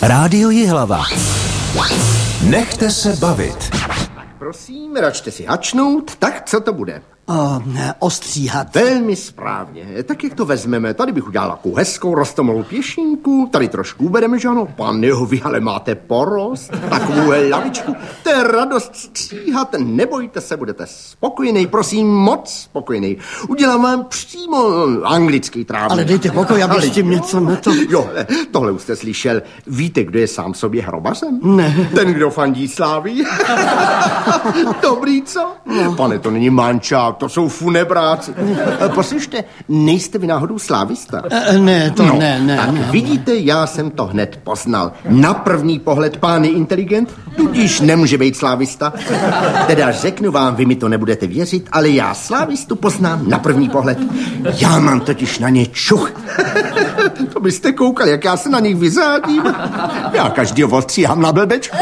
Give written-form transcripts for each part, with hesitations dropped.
Rádio Jihlava. Nechte se bavit. Prosím, račte si hačnout, tak co to bude? Ostříhat. Velmi správně. Tak jak to vezmeme? Tady bych udělal takovou hezkou rostomilou pěšinku, tady trošku ubereme, že ano? Pane vy ale máte porost, takovou lavičku. To je radost stříhat, nebojte se, budete spokojený, prosím, moc spokojený. Udělám vám přímo anglický trávník. Ale dejte pokoj, aby s tím něco na to... Jo, tohle už jste slyšel. Víte, kdo je sám sobě hrobařem? Ne. Ten, kdo fandí Slávii. Dobrý, co? No. Pane, to není mančák, to jsou funebráci. Poslyšte, nejste vy náhodou slávista? Ne. Tak vidíte, já jsem to hned poznal. Na první pohled pán je inteligent, tudíž nemůže být slávista. Teda řeknu vám, vy mi to nebudete věřit, ale já slávistu poznám na první pohled. Já mám totiž na ně čuch. To byste koukali, jak já se na nich vyřádím. Já každýho ostříhám na blbečka.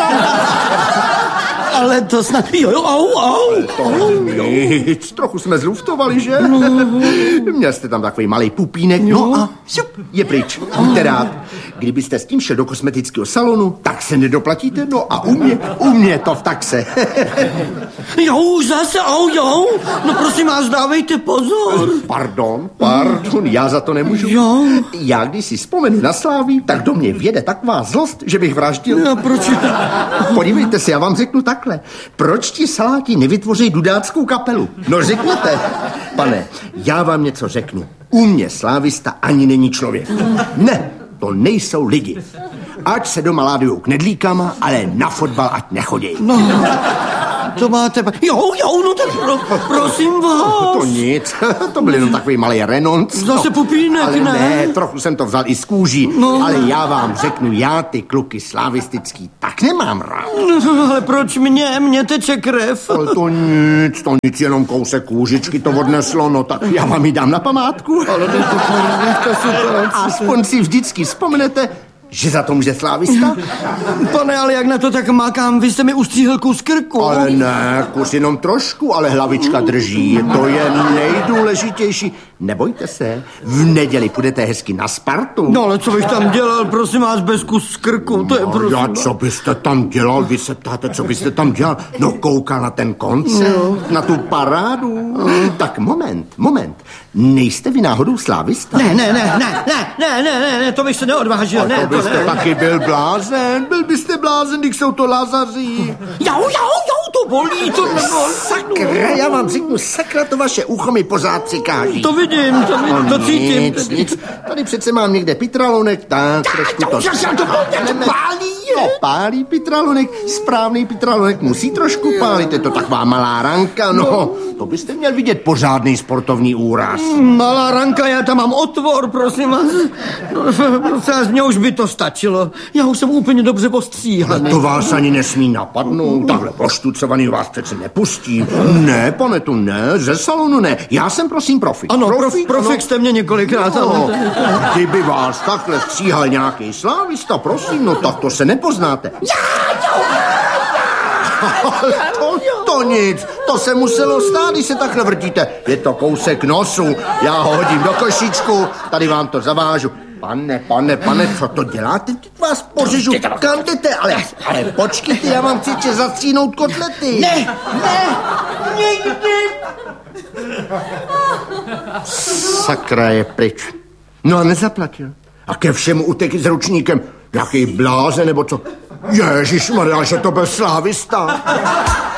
Ale to snad... Nic, trochu jsme zluftovali, že? Měl jste tam takový malej pupínek, no a šup, je pryč. Buďte rád. Kdybyste s tím šel do kosmetického salonu, tak se nedoplatíte, no a u mě to v taxe. Už zase, no prosím vás, dávejte pozor. Pardon, já za to nemůžu. Jo. Já když si vzpomenu na Slávii, tak do mě vjede taková zlost, že bych vraždil. No, proč? Podívejte se, já vám řeknu takhle. Proč ti saláti nevytvoří dudáckou kapelu? No řekněte. Pane, já vám něco řeknu. U mě slávista ani není člověk. Ne, to nejsou lidi. Ať se doma ládujou knedlíkama, ale na fotbal ať nechodějí. No, to máte... No tak prosím vás. To nic, to byl jenom takový malý renonc. Zase pupínek, ale ne? Ne, trochu jsem to vzal i z kůží. No. Ale já vám řeknu, já ty kluky slavistický tak nemám rád. No, ale proč mě teče krev? Ale to nic, jenom kousek kůžičky to odneslo, no tak já vám ji dám na památku. Ale to super. Aspoň si vždycky vzpomenete, že za to může slávista? Pane, ale jak na to tak makám, vy jste mi ustříhl kus krku. Ale ne, kus jenom trošku, ale hlavička drží. To je nejdůležitější. Nebojte se, v neděli půjdete hezky na Spartu. No ale co bych tam dělal, prosím vás, bez kus krku, to je prosím. Já, co byste tam dělal? Vy se ptáte, co byste tam dělal? No koukal na ten koncert, na tu parádu. Tak moment. Nejste vy náhodou slávista? Ne, to bych se neodvážil. To byste taky byl blázen. Byl byste blázen, když jsou to Lazaři. To bolí, to nebolí. Sakra, já vám řeknu, sakra, to vaše ucho mi pořád přikáží. To vidím, to cítím. Nic. Tady přece mám někde pitralonek, tak trošku to... Pálí. No, pálí pitralonek, správný pitralonek musí trošku pálit, je to taková malá ranka, no. To byste měl vidět pořádný sportovní úraz. Malá ranka, já tam mám otvor, prosím vás. Z mě už by to stačilo. Já už jsem úplně dobře postříhaný. To vás ani nesmí napadnout, takhle poštucovaný vás přece nepustí. Ne, pane, tu ne, ze salonu ne. Já jsem prosím profik. Ano, profik jste mě několikrát. No, kdyby vás takhle stříhal nějaký slávista, prosím, no tak to se nepoznáte. Ale to nic, to se muselo stát, když se takhle vrtíte. Je to kousek nosu, já ho hodím do košíčku, tady vám to zavážu. Pane, co to děláte? Vás pořežu, kam jdete? Ale počkejte, já vám chci zastříhnout kotlety. Ne. Sakra, je pryč. No a nezaplatil. A ke všemu utekl s ručníkem. Jaký bláze, nebo co? Ježišmarja, že to byl slávista.